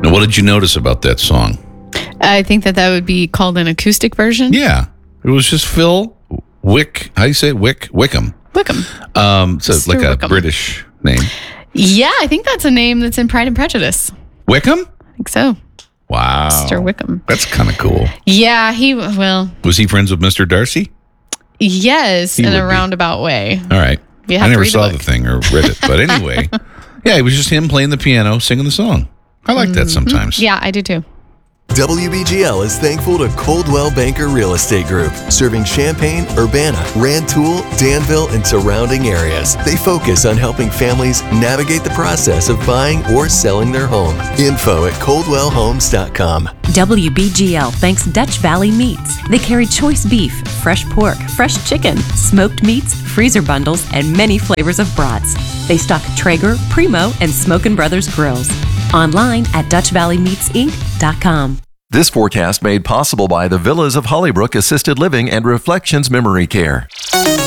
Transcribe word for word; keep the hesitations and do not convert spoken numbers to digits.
Now, what did you notice about that song? I think that that would be called an acoustic version. Yeah. It was just Phil Wick. How do you say it? Wick? Wickham. Wickham. Um, so it's like a Wickham. British name. Yeah, I think that's a name that's in Pride and Prejudice. Wickham? I think so. Wow. Mister Wickham. That's kind of cool. Yeah, he, well, Was he friends with Mister Darcy? yes, He in would a be. roundabout way. All right. You I have to never read the saw the book. thing or read it. But anyway, yeah, it was just him playing the piano, singing the song. I like that sometimes. Yeah, I do too. W B G L is thankful to Coldwell Banker Real Estate Group, serving Champaign, Urbana, Rantoul, Danville, and surrounding areas. They focus on helping families navigate the process of buying or selling their home. Info at coldwell homes dot com. W B G L thanks Dutch Valley Meats. They carry choice beef, fresh pork, fresh chicken, smoked meats, freezer bundles, and many flavors of brats. They stock Traeger, Primo, and Smokin' Brothers grills. Online at dutch valley meats inc dot com. This forecast made possible by the Villas of Hollybrook Assisted Living and Reflections Memory Care.